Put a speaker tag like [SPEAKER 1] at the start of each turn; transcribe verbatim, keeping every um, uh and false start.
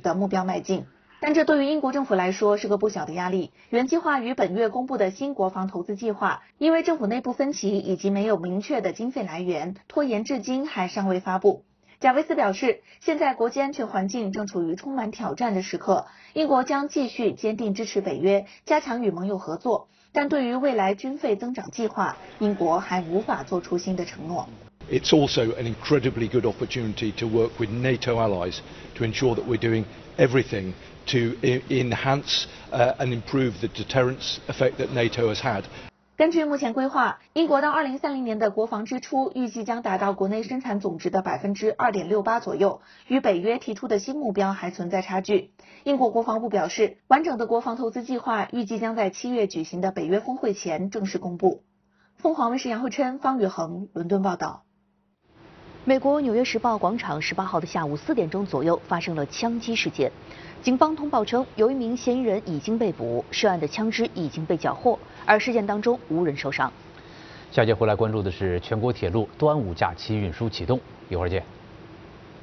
[SPEAKER 1] 的目标迈进。但这对于英国政府来说是个不小的压力。原计划于本月公布的新国防投资计划，因为政府内部分歧以及没有明确的经费来源，拖延至今还尚未发布。贾维斯表示，现在国际安全环境正处于充满挑战的时刻，英国将继续坚定支持北约，加强与盟友合作。但对于未来军费增长计划，英国还无法做出新的承诺。
[SPEAKER 2] It's also an incredibly good opportunity to work with NATO allies to ensure that we're doing everything to enhance uh, and improve the deterrence effect that NATO has had.
[SPEAKER 1] 根据目前规划，英国到二零三零年的国防支出预计将达到国内生产总值的百分之二点六八左右，与北约提出的新目标还存在差距。英国国防部表示，完整的国防投资计划预计将在七月举行的北约峰会前正式公布。凤凰卫视杨慧琛、方宇恒伦敦报道。
[SPEAKER 3] 美国《纽约时报》广场十八号的下午四点钟左右发生了枪击事件，警方通报称有一名嫌疑人已经被捕，涉案的枪支已经被缴获，而事件当中无人受伤。
[SPEAKER 4] 下节回来关注的是全国铁路端午假期运输启动，一会儿见。